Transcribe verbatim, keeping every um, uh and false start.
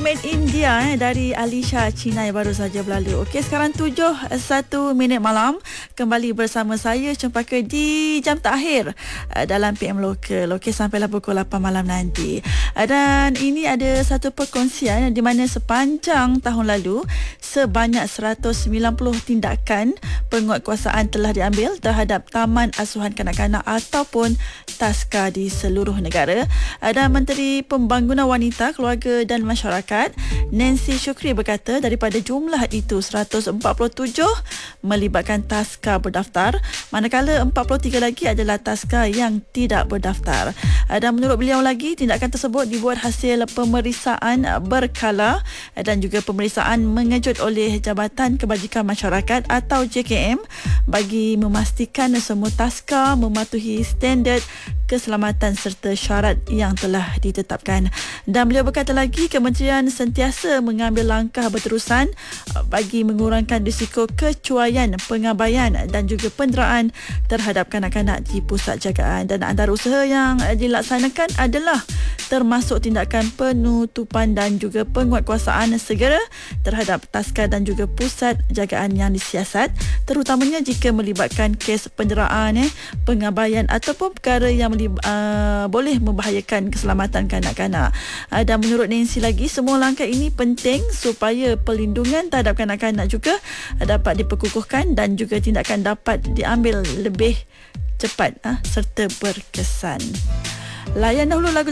Made India eh, dari Alisha Cina yang baru saja berlalu. Okey, sekarang tujuh satu minit malam. Kembali bersama saya Cempaka di jam terakhir uh, dalam P M Local. Okey, sampailah pukul lapan malam nanti. Uh, dan ini ada satu perkongsian di mana sepanjang tahun lalu sebanyak seratus sembilan puluh tindakan penguatkuasaan telah diambil terhadap taman asuhan kanak-kanak ataupun taska di seluruh negara. Uh, dan Menteri Pembangunan Wanita, Keluarga dan Masyarakat Nancy Shukri berkata daripada jumlah itu seratus empat puluh tujuh melibatkan taska berdaftar, manakala empat puluh tiga lagi adalah taska yang tidak berdaftar. Dan menurut beliau lagi, tindakan tersebut dibuat hasil pemeriksaan berkala dan juga pemeriksaan mengejut oleh Jabatan Kebajikan Masyarakat atau J K M bagi memastikan semua taska mematuhi standard keselamatan serta syarat yang telah ditetapkan. Dan beliau berkata lagi, kementerian sentiasa mengambil langkah berterusan bagi mengurangkan risiko kecuaian, pengabaian dan juga penderaan terhadap kanak-kanak di pusat jagaan. Dan antara usaha yang dilaksanakan adalah termasuk tindakan penutupan dan juga penguatkuasaan segera terhadap taska dan juga pusat jagaan yang disiasat, terutamanya jika melibatkan kes penderaan, eh, pengabaian ataupun perkara yang melib- uh, boleh membahayakan keselamatan kanak-kanak. Uh, dan menurut Nancy lagi, semua langkah ini penting supaya perlindungan terhadap kanak-kanak juga dapat diperkukuhkan dan juga tindakan dapat diambil lebih cepat uh, serta berkesan. Layan dahulu lagu